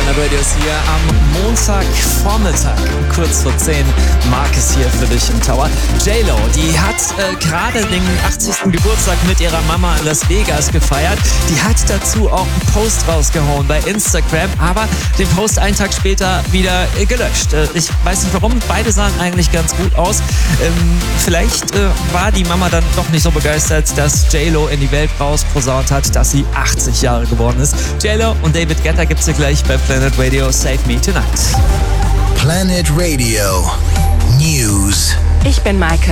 Planet Radio ist hier am Montagvormittag, kurz vor 10. Marcus hier für dich im Tower. J-Lo, die hat gerade den 80. Geburtstag mit ihrer Mama in Las Vegas gefeiert. Die hat dazu auch einen Post rausgehauen bei Instagram, aber den Post einen Tag später wieder gelöscht. Ich weiß nicht warum, beide sahen eigentlich ganz gut aus. Vielleicht war die Mama dann doch nicht so begeistert, dass J-Lo in die Welt rausposaunt hat, dass sie 80 Jahre geworden ist. J-Lo und David Guetta gibt's hier gleich bei Planet Radio Save Me Tonight. Planet Radio News. Ich bin Maike.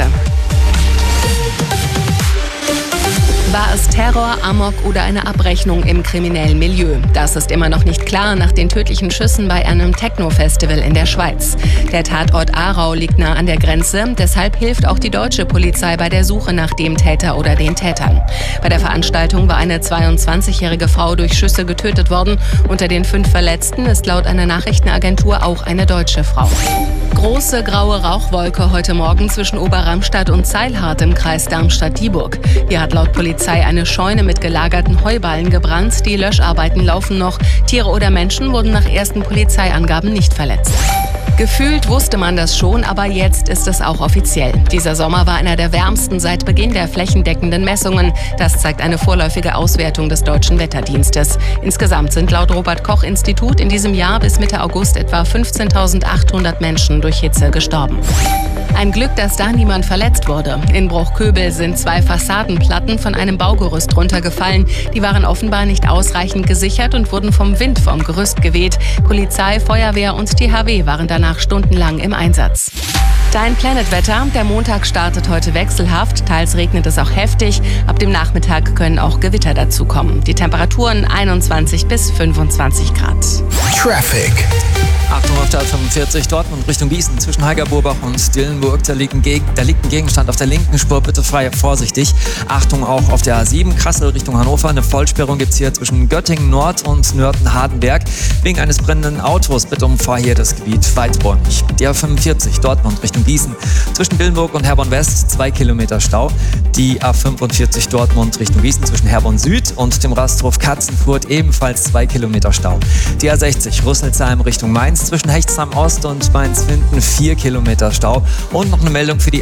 War es Terror, Amok oder eine Abrechnung im kriminellen Milieu? Das ist immer noch nicht klar nach den tödlichen Schüssen bei einem Techno-Festival in der Schweiz. Der Tatort Aarau liegt nah an der Grenze, deshalb hilft auch die deutsche Polizei bei der Suche nach dem Täter oder den Tätern. Bei der Veranstaltung war eine 22-jährige Frau durch Schüsse getötet worden. Unter den 5 Verletzten ist laut einer Nachrichtenagentur auch eine deutsche Frau. Große graue Rauchwolke heute Morgen zwischen Oberramstadt und Zeilhardt im Kreis Darmstadt-Dieburg. Hier hat laut Polizei eine Scheune mit gelagerten Heuballen gebrannt. Die Löscharbeiten laufen noch. Tiere oder Menschen wurden nach ersten Polizeiangaben nicht verletzt. Gefühlt wusste man das schon, aber jetzt ist es auch offiziell. Dieser Sommer war einer der wärmsten seit Beginn der flächendeckenden Messungen. Das zeigt eine vorläufige Auswertung des Deutschen Wetterdienstes. Insgesamt sind laut Robert-Koch-Institut in diesem Jahr bis Mitte August etwa 15.800 Menschen durch Hitze gestorben. Ein Glück, dass da niemand verletzt wurde. In Bruchköbel sind 2 Fassadenplatten von einem Baugerüst runtergefallen. Die waren offenbar nicht ausreichend gesichert und wurden vom Wind vom Gerüst geweht. Polizei, Feuerwehr und THW waren danach stundenlang im Einsatz. Dein Planet-Wetter. Der Montag startet heute wechselhaft. Teils regnet es auch heftig. Ab dem Nachmittag können auch Gewitter dazukommen. Die Temperaturen 21 bis 25 Grad. Traffic. Achtung auf der A45 Dortmund Richtung Gießen zwischen Heigerburbach und Dillenburg. Da liegt ein Gegenstand auf der linken Spur. Bitte vorsichtig. Achtung auch auf der A7 Kassel Richtung Hannover. Eine Vollsperrung gibt es hier zwischen Göttingen Nord und Nörten-Hardenberg. Wegen eines brennenden Autos. Bitte umfahr hier das Gebiet weiträumig. Die A45 Dortmund Richtung Gießen zwischen Dillenburg und Herborn West 2 Kilometer Stau. Die A45 Dortmund Richtung Gießen zwischen Herborn Süd und dem Rasthof Katzenfurt ebenfalls 2 Kilometer Stau. Die A60 Rüsselsheim Richtung Mainz zwischen Hechtsheim Ost und Mainz-Winden 4 Kilometer Stau. Und noch eine Meldung für die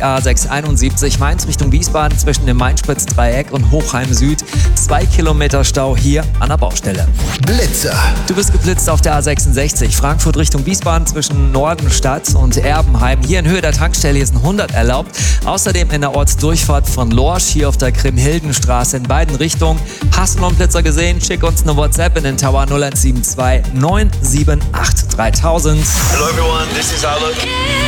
A671 Mainz Richtung Wiesbaden zwischen dem Main-Spitz-Dreieck und Hochheim Süd 2 Kilometer Stau hier an der Baustelle. Blitzer. Du bist geblitzt auf der A66 Frankfurt Richtung Wiesbaden zwischen Nordenstadt und Erbenheim. Hier in Höhe der Tankstelle ist ein 100 erlaubt. Außerdem in der Ortsdurchfahrt von Lorsch hier auf der Krim-Hildenstraße in beiden Richtungen. Hast du noch einen Blitzer gesehen? Schick uns eine WhatsApp in den Tower 0172 978 3000. Hello everyone, this is Alok.